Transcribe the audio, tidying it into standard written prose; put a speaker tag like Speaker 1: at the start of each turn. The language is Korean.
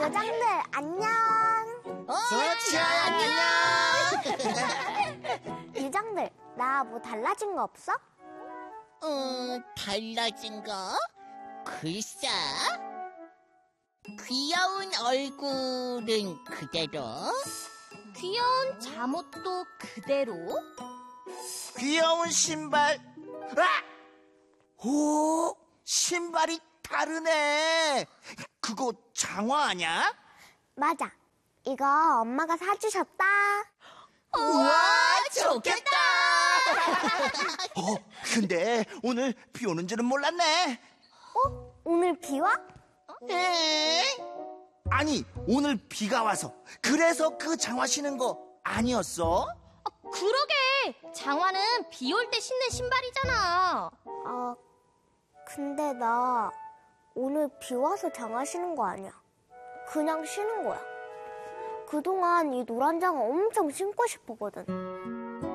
Speaker 1: 요정들 안녕.
Speaker 2: 지아야 안녕.
Speaker 1: 요정들 나 뭐 달라진 거 없어?
Speaker 2: 달라진 거? 글쎄. 귀여운 얼굴은 그대로.
Speaker 3: 귀여운 잠옷도 그대로.
Speaker 4: 귀여운 신발. 오, 신발이 다르네. 그거 장화 아냐?
Speaker 1: 맞아. 이거 엄마가 사주셨다.
Speaker 2: 우와, 좋겠다.
Speaker 4: 근데 오늘 비 오는 줄은 몰랐네.
Speaker 1: 오늘 비 와?
Speaker 4: 아니, 오늘 비가 와서 그래서 그 장화 신은 거 아니었어?
Speaker 3: 그러게. 장화는 비 올 때 신는 신발이잖아.
Speaker 1: 근데 나 오늘 비 와서 장화 신은 거 아니야. 그냥 신은 거야. 그동안 이 노란 장화 엄청 신고 싶었거든.